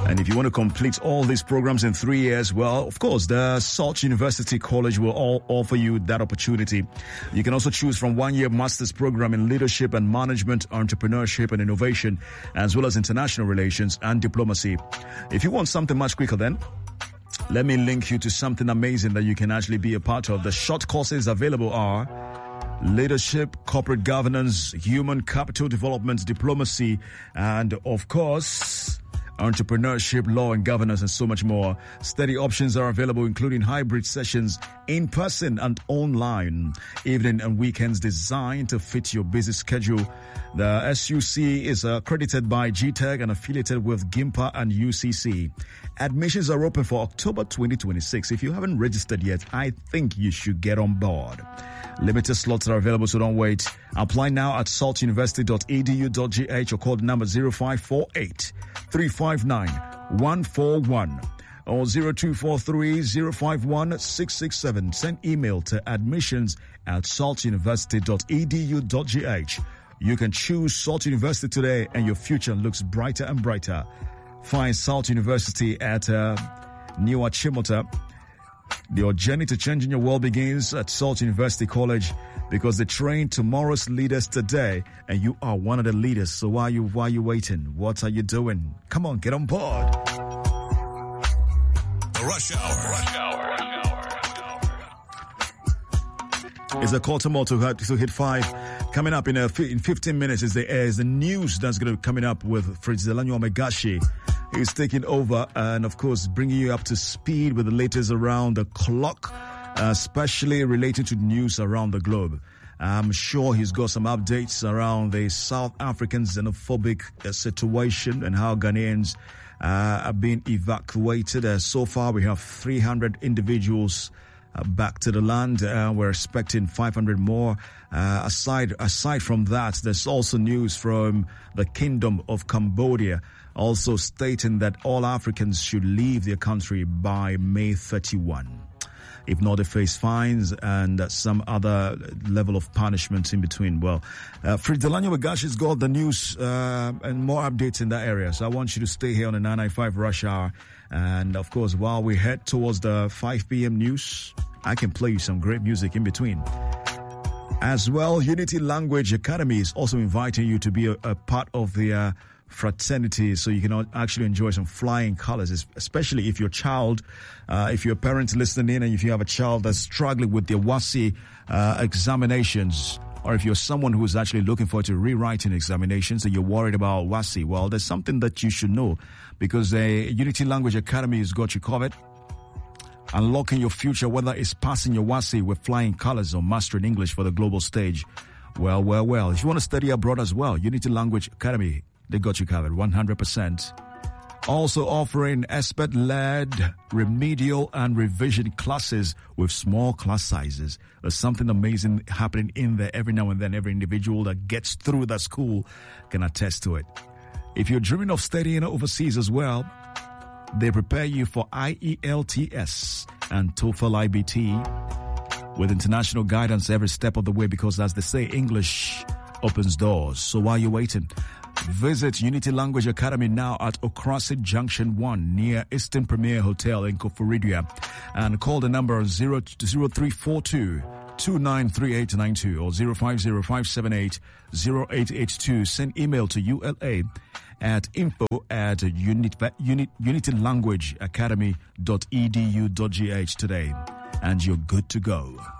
And if you want to complete all these programs in 3 years, well, of course, the Salt University College will all offer you that opportunity. You can also choose from 1-year master's program in leadership and management, entrepreneurship and innovation, as well as international relations and diplomacy. If you want something much quicker then, let me link you to something amazing that you can actually be a part of. The short courses available are leadership, corporate governance, human capital development, diplomacy, and of course, entrepreneurship, law and governance, and so much more. Study options are available, including hybrid sessions, in person and online, evening and weekends designed to fit your busy schedule. The SUC is accredited by GTEC and affiliated with GIMPA and UCC. Admissions are open for October 2026. If you haven't registered yet, I think you should get on board. Limited slots are available, so don't wait. Apply now at saltuniversity.edu.gh or call the number 0548 359 141 or 0243 051 667. Send email to admissions@saltuniversity.edu.gh. You can choose Salt University today and your future looks brighter and brighter. Find Salt University at New Achimota. Your journey to changing your world begins at Salt University College, because they train tomorrow's leaders today, and you are one of the leaders. So why are you waiting? What are you doing? Come on, get on board. The Rush Hour. It's a quarter more to hit 5. Coming up in 15 minutes is the news that's going to be coming up with Fritzdelano Omegashi. He's taking over and, of course, bringing you up to speed with the latest around the clock, especially related to news around the globe. I'm sure he's got some updates around the South African xenophobic situation and how Ghanaians are being evacuated. So far, we have 300 individuals back to the land. We're expecting 500 more. Aside from that, there's also news from the Kingdom of Cambodia, also stating that all Africans should leave their country by May 31. If not, they face fines and some other level of punishment in between. Well, Fritzdelano Omegashi's got the news and more updates in that area. So I want you to stay here on the 995 Rush Hour. And, of course, while we head towards the 5 p.m. news, I can play you some great music in between. As well, Unity Language Academy is also inviting you to be a part of the fraternity, so you can actually enjoy some flying colors, especially if your child, if you're a parent listening in and if you have a child that's struggling with the WASSCE examinations, or if you're someone who's actually looking forward to rewriting examinations and you're worried about WASSCE, well, there's something that you should know, because the Unity Language Academy has got you covered. Unlocking your future, whether it's passing your WASSCE with flying colors or mastering English for the global stage. Well. If you want to study abroad as well, Unity Language Academy, they got you covered 100%. Also offering expert-led remedial and revision classes with small class sizes. There's something amazing happening in there every now and then. Every individual that gets through that school can attest to it. If you're dreaming of studying overseas as well, they prepare you for IELTS and TOEFL IBT with international guidance every step of the way, because, as they say, English opens doors. So why are you waiting? Visit Unity Language Academy now at Okrasi Junction 1 near Eastern Premier Hotel in Koforidua, and call the number 0342 293892 or 0505780882. Send email to ULA at info@unitylanguageacademy.edu.gh today, and you're good to go.